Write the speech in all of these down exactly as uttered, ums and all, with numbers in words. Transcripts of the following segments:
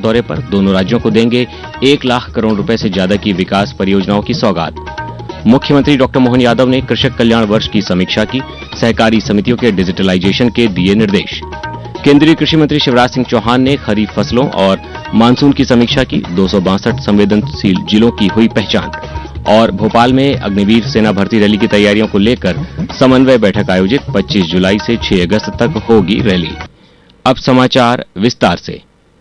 दौरे पर, दोनों राज्यों को देंगे एक लाख करोड़ रुपए से ज्यादा की विकास परियोजनाओं की सौगात। मुख्यमंत्री डॉक्टर मोहन यादव ने कृषक कल्याण वर्ष की समीक्षा की, सहकारी समितियों के डिजिटलाइजेशन के दिए निर्देश। केंद्रीय कृषि मंत्री शिवराज सिंह चौहान ने खरीफ फसलों और मानसून की समीक्षा की, दो सौ बासठ संवेदनशील जिलों की हुई पहचान। और भोपाल में अग्निवीर सेना भर्ती रैली की तैयारियों को लेकर समन्वय बैठक आयोजित, पच्चीस जुलाई से छह अगस्त तक होगी रैली। अब समाचार विस्तार से।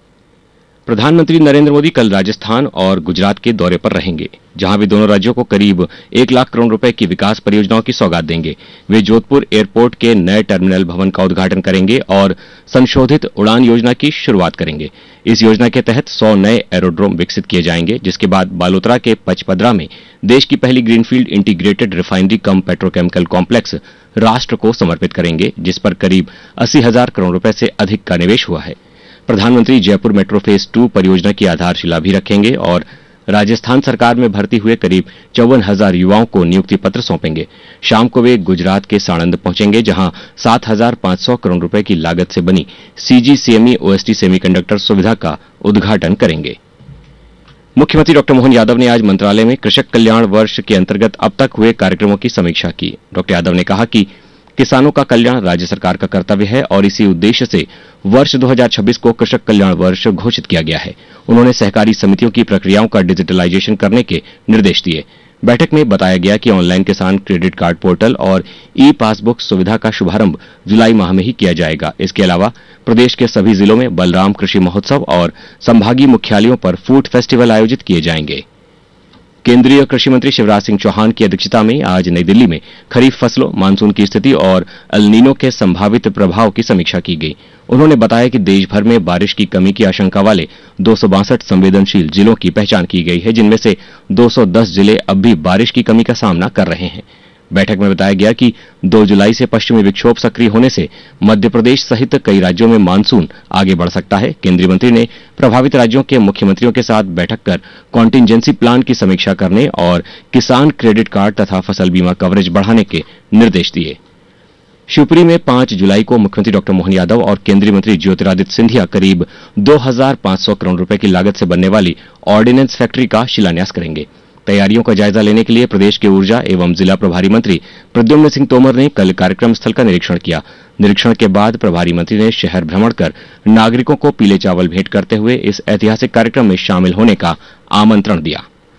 प्रधानमंत्री नरेंद्र मोदी कल राजस्थान और गुजरात के दौरे पर रहेंगे, जहां वे दोनों राज्यों को करीब एक लाख करोड़ रुपए की विकास परियोजनाओं की सौगात देंगे। वे जोधपुर एयरपोर्ट के नए टर्मिनल भवन का उद्घाटन करेंगे और संशोधित उड़ान योजना की शुरुआत करेंगे। इस योजना के तहत सौ नए एरोड्रोम विकसित किए जाएंगे, जिसके बाद बालोतरा के पचपदरा में देश की पहली ग्रीनफील्ड इंटीग्रेटेड रिफाइनरी कम पेट्रोकेमिकल कॉम्प्लेक्स राष्ट्र को समर्पित करेंगे, जिस पर करीब अस्सी हजार करोड़ रुपए से अधिक का निवेश हुआ है। प्रधानमंत्री जयपुर मेट्रो फेज टू परियोजना की आधारशिला भी रखेंगे और राजस्थान सरकार में भर्ती हुए करीब चौवन हजार युवाओं को नियुक्ति पत्र सौंपेंगे। शाम को वे गुजरात के साणंद पहुंचेंगे, जहां सात हजार पांच सौ करोड़ रुपए की लागत से बनी सीजीसीएमई ओएसटी सेमीकंडक्टर सुविधा का उद्घाटन करेंगे। मुख्यमंत्री डॉक्टर मोहन यादव ने आज मंत्रालय में कृषक कल्याण वर्ष के अंतर्गत अब तक हुए कार्यक्रमों की समीक्षा की। डॉक्टर यादव ने कहा कि किसानों का कल्याण राज्य सरकार का कर्तव्य है और इसी उद्देश्य से वर्ष दो हजार छब्बीस को कृषक कल्याण वर्ष घोषित किया गया है। उन्होंने सहकारी समितियों की प्रक्रियाओं का डिजिटलाइजेशन करने के निर्देश दिए। बैठक में बताया गया कि ऑनलाइन किसान क्रेडिट कार्ड पोर्टल और ई पासबुक सुविधा का शुभारंभ जुलाई माह में ही किया जाएगा। इसके अलावा प्रदेश के सभी जिलों में बलराम कृषि महोत्सव और संभागीय मुख्यालयों पर फूड फेस्टिवल आयोजित किए जाएंगे। केंद्रीय कृषि मंत्री शिवराज सिंह चौहान की अध्यक्षता में आज नई दिल्ली में खरीफ फसलों, मानसून की स्थिति और एल नीनो के संभावित प्रभाव की समीक्षा की गई। उन्होंने बताया कि देश भर में बारिश की कमी की आशंका वाले दो सौ बासठ संवेदनशील जिलों की पहचान की गई है, जिनमें से दो सौ दस जिले अब भी बारिश की कमी का सामना कर रहे हैं। बैठक में बताया गया कि दो जुलाई से पश्चिमी विक्षोभ सक्रिय होने से मध्य प्रदेश सहित कई राज्यों में मानसून आगे बढ़ सकता है। केंद्रीय मंत्री ने प्रभावित राज्यों के मुख्यमंत्रियों के साथ बैठक कर कॉन्टिंजेंसी प्लान की समीक्षा करने और किसान क्रेडिट कार्ड तथा फसल बीमा कवरेज बढ़ाने के निर्देश दिए। शिवपुरी में पांच जुलाई को मुख्यमंत्री डॉक्टर मोहन यादव और केंद्रीय मंत्री ज्योतिरादित्य सिंधिया करीब दो हजार पांच सौ करोड़ रुपए की लागत से बनने वाली ऑर्डिनेंस फैक्ट्री का शिलान्यास करेंगे। तैयारियों का जायजा लेने के लिए प्रदेश के ऊर्जा एवं जिला प्रभारी मंत्री प्रद्युम्न सिंह तोमर ने कल कार्यक्रम स्थल का निरीक्षण किया। निरीक्षण के बाद प्रभारी मंत्री ने शहर भ्रमण कर नागरिकों को पीले चावल भेंट करते हुए इस ऐतिहासिक कार्यक्रम में शामिल होने का आमंत्रण दिया।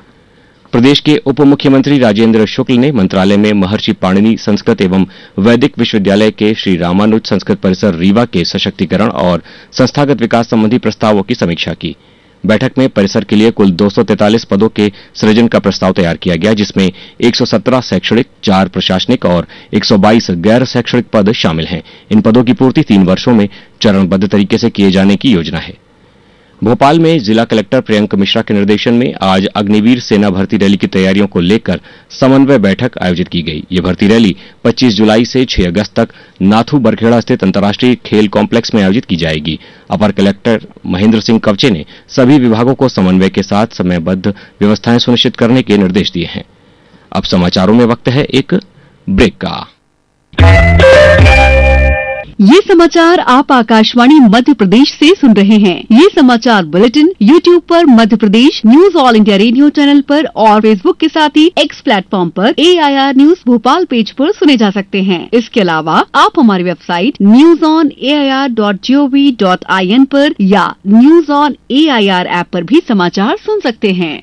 प्रदेश के उप मुख्यमंत्री राजेंद्र शुक्ल ने मंत्रालय में महर्षि पाणिनि संस्कृत एवं वैदिक विश्वविद्यालय के श्री रामानुज संस्कृत परिसर रीवा के सशक्तिकरण और संस्थागत विकास संबंधी प्रस्तावों की समीक्षा की। बैठक में परिसर के लिए कुल दो सौ तैंतालीस पदों के सृजन का प्रस्ताव तैयार किया गया, जिसमें एक सौ सत्रह शैक्षणिक, चार प्रशासनिक और एक सौ बाईस गैर शैक्षणिक पद शामिल हैं। इन पदों की पूर्ति तीन वर्षों में चरणबद्ध तरीके से किए जाने की योजना है। भोपाल में जिला कलेक्टर प्रियंक मिश्रा के निर्देशन में आज अग्निवीर सेना भर्ती रैली की तैयारियों को लेकर समन्वय बैठक आयोजित की गई। ये भर्ती रैली पच्चीस जुलाई से छह अगस्त तक नाथू बरखेड़ा स्थित अंतर्राष्ट्रीय खेल कॉम्प्लेक्स में आयोजित की जाएगी। अपर कलेक्टर महेंद्र सिंह कवचे ने सभी विभागों को समन्वय के साथ समयबद्ध व्यवस्थाएं सुनिश्चित करने के निर्देश दिए हैं। अब समाचारों में वक्त है एक ब्रेक का। ये समाचार आप आकाशवाणी मध्य प्रदेश से सुन रहे हैं। ये समाचार बुलेटिन यूट्यूब पर Madhya Pradesh news all India radio channel पर और फेसबुक के साथ ही एक्स प्लेटफॉर्म पर ए I R news Bhopal page पर सुने जा सकते हैं। इसके अलावा आप हमारी website news on A I R dot G O V dot I N पर या news on A I R app पर भी समाचार सुन सकते हैं।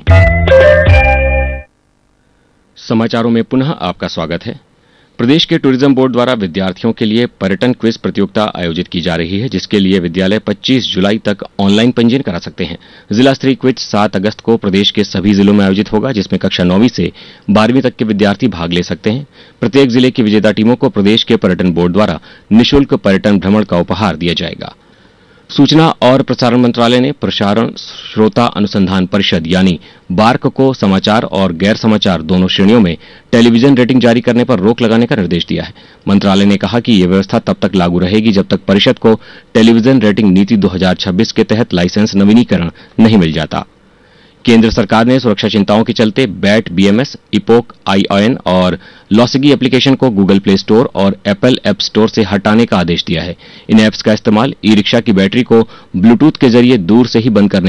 समाचारों में पुनः आपका स्वागत है। प्रदेश के टूरिज्म बोर्ड द्वारा विद्यार्थियों के लिए पर्यटन क्विज प्रतियोगिता आयोजित की जा रही है, जिसके लिए विद्यालय पच्चीस जुलाई तक ऑनलाइन पंजीयन करा सकते हैं। जिला स्तरीय क्विज सात अगस्त को प्रदेश के सभी जिलों में आयोजित होगा, जिसमें कक्षा नौवीं से बारहवीं तक के विद्यार्थी भाग ले सकते हैं। प्रत्येक जिले की विजेता टीमों को प्रदेश के पर्यटन बोर्ड द्वारा निःशुल्क पर्यटन भ्रमण का उपहार दिया जाएगा। सूचना और प्रसारण मंत्रालय ने प्रसारण श्रोता अनुसंधान परिषद यानी बार्क को समाचार और गैर समाचार दोनों श्रेणियों में टेलीविजन रेटिंग जारी करने पर रोक लगाने का निर्देश दिया है। मंत्रालय ने कहा कि यह व्यवस्था तब तक लागू रहेगी जब तक परिषद को टेलीविजन रेटिंग नीति दो हजार छब्बीस के तहत लाइसेंस नवीनीकरण नहीं मिल जाता। केंद्र सरकार ने सुरक्षा चिंताओं के चलते बैट बीएमएस, इपोक आईओएन और लॉसिगी एप्लीकेशन को गूगल प्ले स्टोर और एप्पल ऐप स्टोर से हटाने का आदेश दिया है। इन ऐप्स का इस्तेमाल ई रिक्शा की बैटरी को ब्लूटूथ के जरिए दूर से ही बंद करने